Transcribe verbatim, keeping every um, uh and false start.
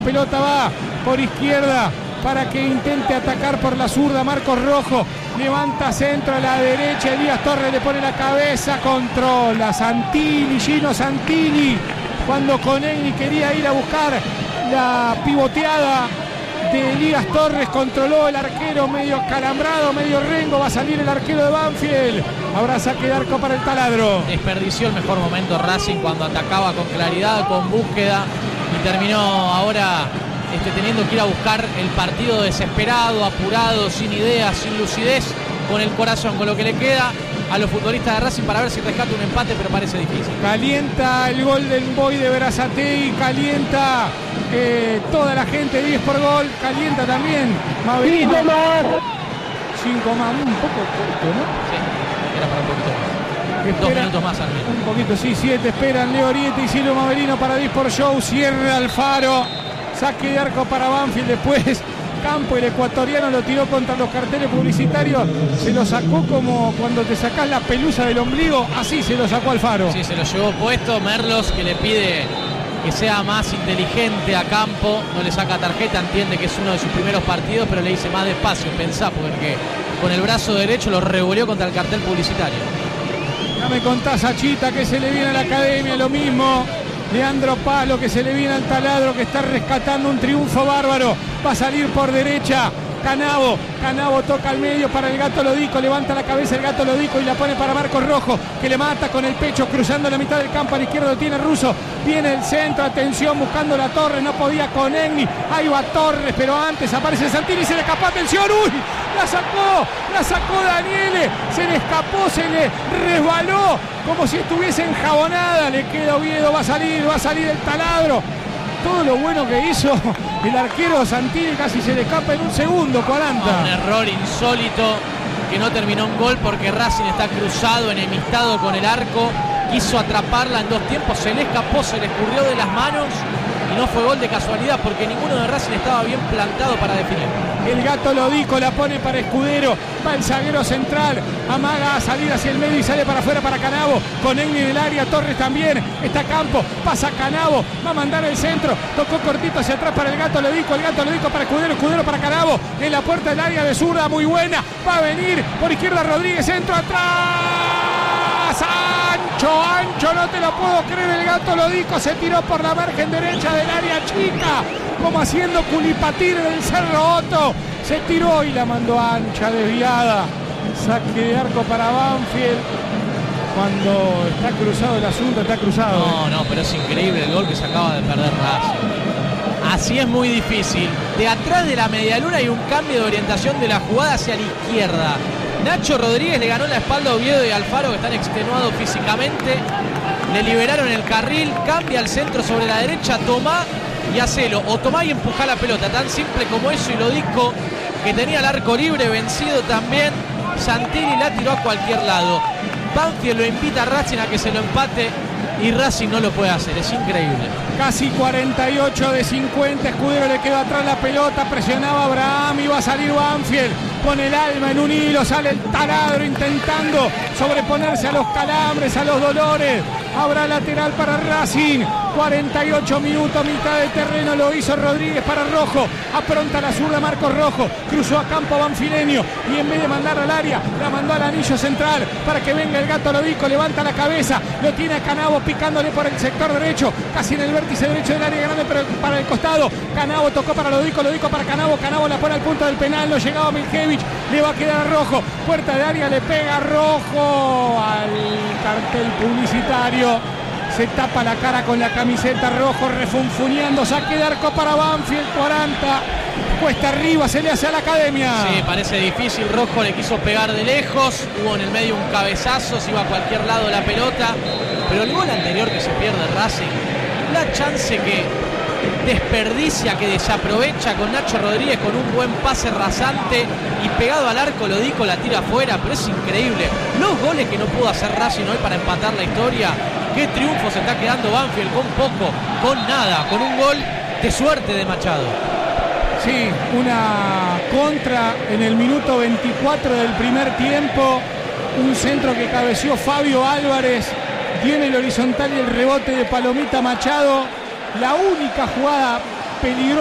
Pelota va por izquierda para que intente atacar por la zurda Marcos Rojo. Levanta centro a la derecha. Elías Torres le pone la cabeza. Controla Santini, Gino Santini. Cuando Conegni quería ir a buscar la pivoteada de Elías Torres, controló el arquero medio calambrado, medio rengo. Va a salir el arquero de Banfield. Habrá saque de arco para el Taladro. Desperdició el mejor momento Racing cuando atacaba con claridad, con búsqueda, y terminó ahora este, teniendo que ir a buscar el partido desesperado, apurado, sin ideas, sin lucidez, con el corazón, con lo que le queda a los futbolistas de Racing para ver si rescata un empate, pero parece difícil. Calienta el Golden Boy de Berazategui, calienta eh, toda la gente, diez por gol, calienta también Maverino. cinco más. cinco más, un poco corto, ¿no? Sí, era para un poquito más. Espera, Dos minutos más al menos. Un poquito, sí, siete esperan Leo Oriete y Silvio Maverino para diez por show. Cierra Alfaro. Saque de arco para Banfield. Después Campo, el ecuatoriano, lo tiró contra los carteles publicitarios. Se lo sacó como cuando te sacás la pelusa del ombligo. Así se lo sacó Alfaro. Sí, se lo llevó puesto. Merlos, que le pide que sea más inteligente a Campo. No le saca tarjeta, entiende que es uno de sus primeros partidos, pero le dice más despacio, pensá, porque con el brazo derecho lo revolvió contra el cartel publicitario. Ya me contás, Achita, que se le viene a la academia, lo mismo. Leandro Palo, que se le viene al Taladro, que está rescatando un triunfo bárbaro. Va a salir por derecha Canavo. Canavo toca al medio para el Gato Lodico. Levanta la cabeza el Gato Lodico y la pone para Marcos Rojo, que le mata con el pecho, cruzando la mitad del campo. A la izquierda lo tiene Russo. Viene el centro, atención, buscando la Torre. No podía con Egni. Ahí va Torres, pero antes aparece Santini y se le escapó. Atención, uy, la sacó, la sacó Daniele. Se le escapó, se le resbaló, como si estuviese enjabonada. Le queda Oviedo, va a salir, va a salir el Taladro. Todo lo bueno que hizo el arquero Santini, casi se le escapa en un segundo, cuarenta. Un error insólito que no terminó en gol porque Racing está cruzado, enemistado con el arco. Quiso atraparla en dos tiempos, se le escapó, se le escurrió de las manos y no fue gol de casualidad porque ninguno de Racing estaba bien plantado para definir. El Gato Lodico la pone para Escudero, va el zaguero central, amaga a salir hacia el medio y sale para afuera para Canavo, con Egni en el área, Torres también, está Campo, pasa Canavo, va a mandar el centro, tocó cortito hacia atrás para el Gato Lodico, el Gato Lodico para Escudero, Escudero para Canavo, en la puerta del área de zurda, muy buena, va a venir por izquierda Rodríguez, centro atrás, ancho, ancho, no te lo puedo creer, el Gato Lodico se tiró por la margen derecha del área chica, como haciendo culipatir en el Cerro Otto, se tiró y la mandó ancha, desviada. Saque de arco para Banfield. Cuando está cruzado el asunto, está cruzado. No, no, pero es increíble el gol que se acaba de perder Racing. Así es muy difícil. De atrás de la medialuna hay un cambio de orientación de la jugada hacia la izquierda. Nacho Rodríguez le ganó la espalda a Oviedo y Alfaro, que están extenuados físicamente. Le liberaron el carril, cambia al centro sobre la derecha, Tomá y hacelo. O tomá y empujá la pelota, tan simple como eso. Y Lodico, que tenía el arco libre, vencido también. Santini la tiró a cualquier lado. Banfield lo invita a Racing a que se lo empate y Racing no lo puede hacer, es increíble. Casi cuarenta y ocho de cincuenta, Escudero le quedó atrás la pelota, presionaba a Abraham, iba a salir Banfield con el alma en un hilo, sale el Taladro intentando sobreponerse a los calambres, a los dolores. Habrá lateral para Racing, cuarenta y ocho minutos, mitad de terreno, lo hizo Rodríguez para Rojo, apronta la zurda Marcos Rojo, cruzó a campo banfileño y en vez de mandar al área, la mandó al anillo central para que venga el Gato Lodico, levanta la cabeza, lo tiene a Canavo picándole por el sector derecho, casi en el vértice derecho del área grande, pero para el costado. Canavo tocó para Lodico, Lodico para Canavo, Canavo la pone al punto del penal, no llegaba Miljevic, le va a quedar a Rojo, puerta de área, le pega Rojo al cartel publicitario. Se tapa la cara con la camiseta, Rojo refunfuñando, saque de arco para Banfield, cuarenta, cuesta arriba, se le hace a la academia. Sí, parece difícil, Rojo le quiso pegar de lejos, hubo en el medio un cabezazo, se iba a cualquier lado la pelota, pero el gol anterior que se pierde Racing, la chance que desperdicia, que desaprovecha con Nacho Rodríguez con un buen pase rasante y pegado al arco Lodico la tira afuera, pero es increíble. Los goles que no pudo hacer Racing hoy para empatar la historia. Qué triunfo se está quedando Banfield, con poco, con nada, con un gol de suerte de Machado. Sí, una contra en el minuto veinticuatro del primer tiempo, un centro que cabeció Fabio Álvarez, tiene el horizontal y el rebote de Palomita Machado. La única jugada peligroso.